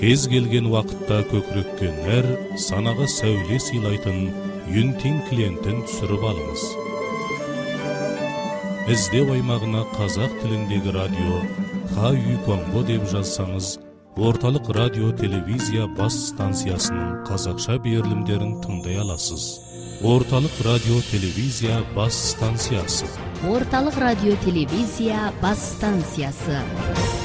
Кез келген уақытта көкірекке нәр, санаға сәуле сыйлайтын Юнтин клиентін түсіріп алыңыз. Іздеу аймағына қазақ тіліндегі радио Хаю Конго деп жазсаңыз, орталық радио телевизия бас станциясының қазақша берілімдерін тыңдай аласыз. Орталық радио телевизия бас станциясы. Орталық радио телевизия бас станциясы.